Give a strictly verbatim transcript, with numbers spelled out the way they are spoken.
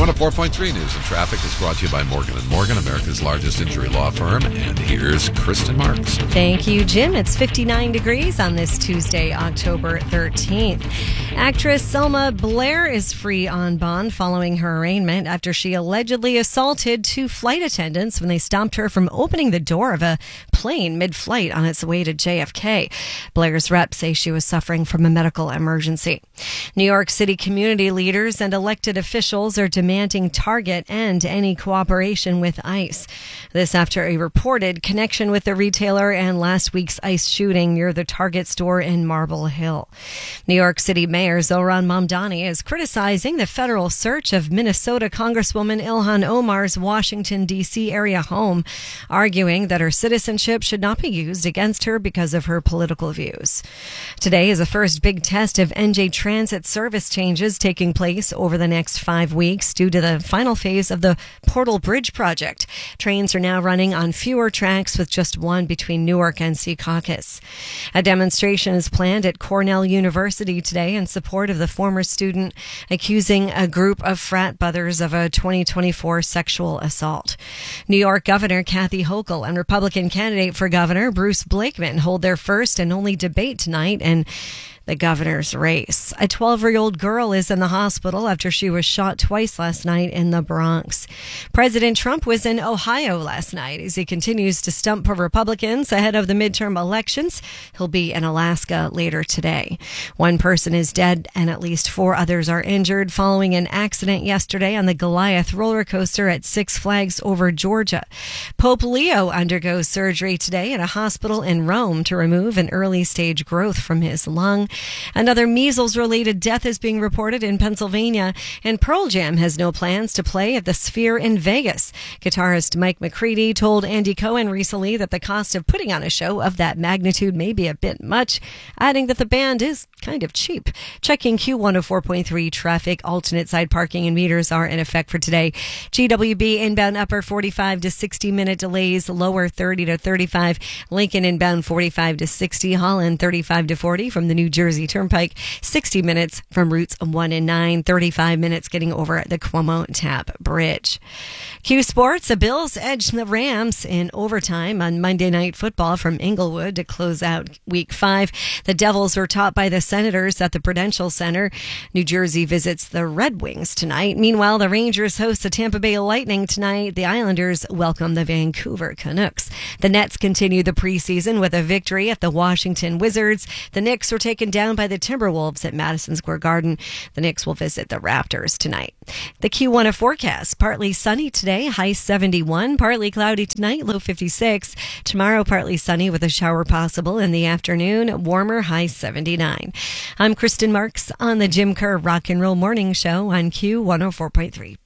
one oh four point three News and Traffic is brought to you by Morgan and Morgan, America's largest injury law firm. And here's Kristen Marks. Thank you, Jim. It's fifty-nine degrees on this Tuesday, October thirteenth. Actress Selma Blair is free on bond following her arraignment after she allegedly assaulted two flight attendants when they stopped her from opening the door of a plane mid-flight on its way to J F K. Blair's reps say she was suffering from a medical emergency. New York City community leaders and elected officials are demanding Target end any cooperation with ICE. This after a reported connection with the retailer and last week's ICE shooting near the Target store in Marble Hill. New York City Mayor Zohran Mamdani is criticizing the federal search of Minnesota Congresswoman Ilhan Omar's Washington, D C area home, arguing that her citizenship should not be used against her because of her political views. Today is the first big test of N J Transit service changes taking place over the next five weeks due to the final phase of the Portal Bridge project. Trains are now running on fewer tracks with just one between Newark and Secaucus. A demonstration is planned at Cornell University today in support of the former student accusing a group of frat brothers of a twenty twenty-four sexual assault. New York Governor Kathy Hochul and Republican candidate for governor Bruce Blakeman hold their first and only debate tonight in the governor's race. A twelve-year-old girl is in the hospital after she was shot twice last night in the Bronx. President Trump was in Ohio last night as he continues to stump for Republicans ahead of the midterm elections. He'll be in Alaska later today. One person is dead and at least four others are injured following an accident yesterday on the Goliath roller coaster at Six Flags over Georgia. Pope Leo undergoes surgery today at a hospital in Rome to remove an early-stage growth from his lung. Another measles-related death is being reported in Pennsylvania, and Pearl Jam has no plans to play at the Sphere in Vegas. Guitarist Mike McCready told Andy Cohen recently that the cost of putting on a show of that magnitude may be a bit much, adding that the band is kind of cheap. Checking Q one oh four point three traffic, alternate side parking and meters are in effect for today. G W B inbound upper forty-five to sixty minute delays, lower thirty to thirty-five. Lincoln inbound forty-five to sixty, Holland thirty-five to forty from the New Jersey Jersey Turnpike, sixty minutes from routes one and nine, thirty-five minutes getting over at the Cuomo Tap Bridge. Q Sports, the Bills edged the Rams in overtime on Monday Night Football from Inglewood to close out week five. The Devils were topped by the Senators at the Prudential Center. New Jersey visits the Red Wings tonight. Meanwhile, the Rangers host the Tampa Bay Lightning tonight. The Islanders welcome the Vancouver Canucks. The Nets continue the preseason with a victory at the Washington Wizards. The Knicks were taken down by the Timberwolves at Madison Square Garden. The Knicks will visit the Raptors tonight. The Q one forecast, partly sunny today, high seventy-one, partly cloudy tonight, low fifty-six. Tomorrow, partly sunny with a shower possible in the afternoon, warmer, high seventy-nine. I'm Kristen Marks on the Jim Kerr Rock and Roll Morning Show on Q one oh four point three.